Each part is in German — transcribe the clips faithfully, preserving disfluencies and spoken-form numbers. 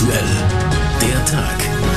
aktuell. Der Tag.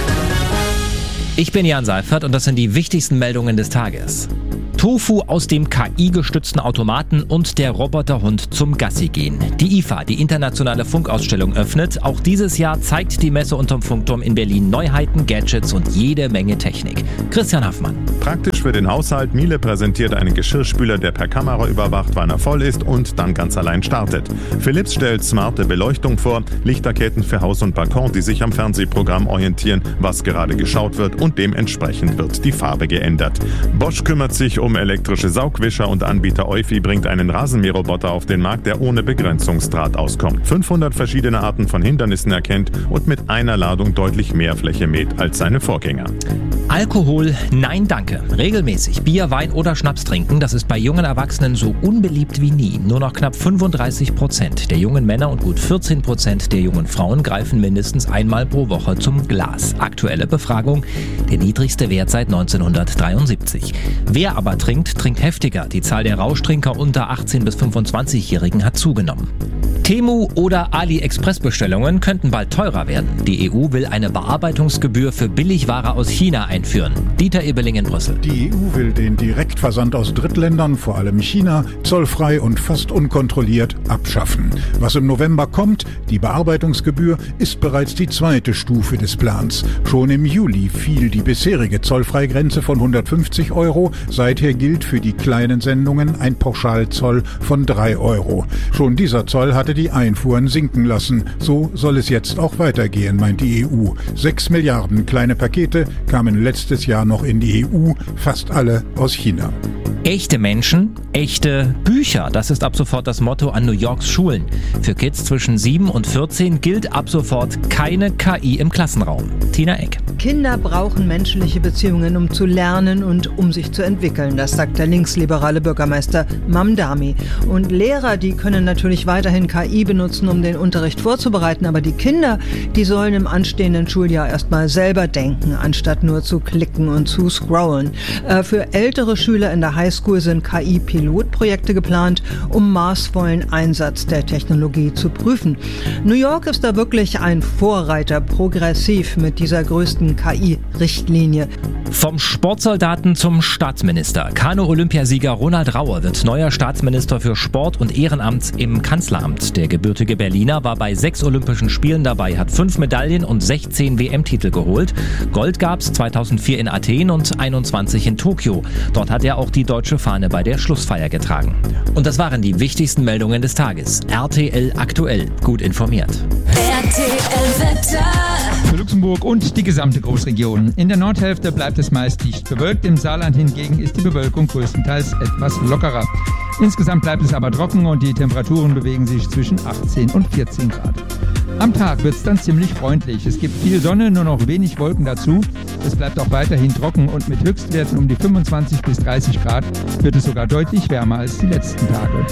Ich bin Jan Seifert und das sind die wichtigsten Meldungen des Tages. Tofu aus dem K I-gestützten Automaten und der Roboterhund zum Gassi gehen. Die I F A, die internationale Funkausstellung, öffnet. Auch dieses Jahr zeigt die Messe unterm Funkturm in Berlin Neuheiten, Gadgets und jede Menge Technik. Christian Haffmann. Praktisch für den Haushalt. Miele präsentiert einen Geschirrspüler, der per Kamera überwacht, wann er voll ist und dann ganz allein startet. Philips stellt smarte Beleuchtung vor, Lichterketten für Haus und Balkon, die sich am Fernsehprogramm orientieren, was gerade geschaut wird, und dementsprechend wird die Farbe geändert. Bosch kümmert sich um elektrische Saugwischer und Anbieter Eufy bringt einen Rasenmäherroboter auf den Markt, der ohne Begrenzungsdraht auskommt. fünfhundert verschiedene Arten von Hindernissen erkennt und mit einer Ladung deutlich mehr Fläche mäht als seine Vorgänger. Alkohol, nein danke. Regelmäßig Bier, Wein oder Schnaps trinken, das ist bei jungen Erwachsenen so unbeliebt wie nie. Nur noch knapp fünfunddreißig Prozent der jungen Männer und gut vierzehn Prozent der jungen Frauen greifen mindestens einmal pro Woche zum Glas. Aktuelle Befragung, der niedrigste Wert seit neunzehnhundertdreiundsiebzig. Wer aber trinkt, trinkt heftiger. Die Zahl der Rauschtrinker unter achtzehn- bis fünfundzwanzigjährigen hat zugenommen. Temu- oder AliExpress-Bestellungen könnten bald teurer werden. Die E U will eine Bearbeitungsgebühr für Billigware aus China einführen. Dieter Ebeling in Brüssel. Die E U will den Direktversand aus Drittländern, vor allem China, zollfrei und fast unkontrolliert abschaffen. Was im November kommt, die Bearbeitungsgebühr, ist bereits die zweite Stufe des Plans. Schon im Juli fiel die bisherige Zollfreigrenze von hundertfünfzig Euro. Seither gilt für die kleinen Sendungen ein Pauschalzoll von drei Euro. Schon dieser Zoll hatte die Einfuhren sinken lassen. So soll es jetzt auch weitergehen, meint die E U. Sechs Milliarden kleine Pakete kamen letztes Jahr noch in die E U, fast alle aus China. Echte Menschen, echte Bücher. Das ist ab sofort das Motto an New Yorks Schulen. Für Kids zwischen sieben und vierzehn gilt ab sofort keine K I im Klassenraum. Tina Eck. Kinder brauchen menschliche Beziehungen, um zu lernen und um sich zu entwickeln. Das sagt der linksliberale Bürgermeister Mamdani. Und Lehrer, die können natürlich weiterhin K I benutzen, um den Unterricht vorzubereiten. Aber die Kinder, die sollen im anstehenden Schuljahr erstmal selber denken, anstatt nur zu klicken und zu scrollen. Äh, für ältere Schüler in der Highschool sind K I-Pilotprojekte geplant, um maßvollen Einsatz der Technologie zu prüfen. New York ist da wirklich ein Vorreiter, progressiv mit dieser größten K I-Richtlinie. Vom Sportsoldaten zum Staatsminister. Kanu-Olympiasieger Ronald Rauer wird neuer Staatsminister für Sport und Ehrenamt im Kanzleramt. Der gebürtige Berliner war bei sechs Olympischen Spielen dabei, hat fünf Medaillen und sechzehn W M-Titel geholt. Gold gab's zweitausendvier in Athen und einundzwanzig in Tokio. Dort hat er auch die deutsche Fahne bei der Schlussfeier getragen. Und das waren die wichtigsten Meldungen des Tages. R T L aktuell. Gut informiert. R T L-Wetter. Für Luxemburg und die gesamte Großregion. In der Nordhälfte bleibt es meist dicht bewölkt. Im Saarland hingegen ist die Bewölkung größtenteils etwas lockerer. Insgesamt bleibt es aber trocken und die Temperaturen bewegen sich zwischen achtzehn und vierzehn Grad. Am Tag wird es dann ziemlich freundlich. Es gibt viel Sonne, nur noch wenig Wolken dazu. Es bleibt auch weiterhin trocken und mit Höchstwerten um die fünfundzwanzig bis dreißig Grad wird es sogar deutlich wärmer als die letzten Tage.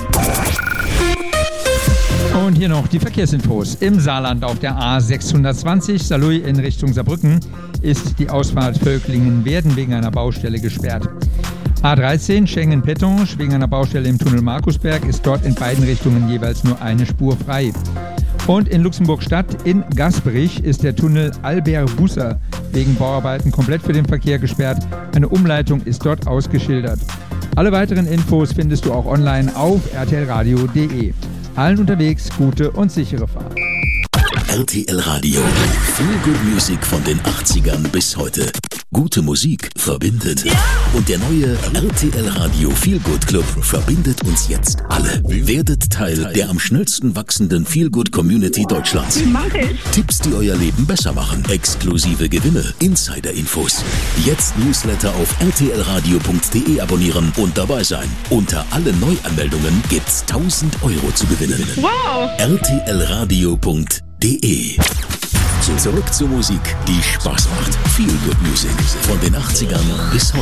Und hier noch die Verkehrsinfos. Im Saarland auf der A sechshundertzwanzig Saarlouis in Richtung Saarbrücken ist die Ausfahrt Völklingen-Werden wegen einer Baustelle gesperrt. A dreizehn Schengen-Pettonge wegen einer Baustelle im Tunnel Markusberg ist dort in beiden Richtungen jeweils nur eine Spur frei. Und in Luxemburg-Stadt in Gasperich ist der Tunnel Albert-Busser wegen Bauarbeiten komplett für den Verkehr gesperrt. Eine Umleitung ist dort ausgeschildert. Alle weiteren Infos findest du auch online auf r t l radio punkt d e. Allen unterwegs gute und sichere Fahrt. R T L Radio. Feel Good Music von den achtzigern bis heute. Gute Musik verbindet. Ja! Und der neue R T L Radio Feel Good Club verbindet uns jetzt alle. Werdet Teil der am schnellsten wachsenden Feel Good Community Deutschlands. Tipps, die euer Leben besser machen. Exklusive Gewinne. Insider-Infos. Jetzt Newsletter auf r t l radio punkt d e abonnieren und dabei sein. Unter alle Neuanmeldungen gibt's tausend Euro zu gewinnen. Wow! r t l radio punkt d e. Zurück zur Musik, die Spaß macht. Feel Good Music von den achtzigern bis heute.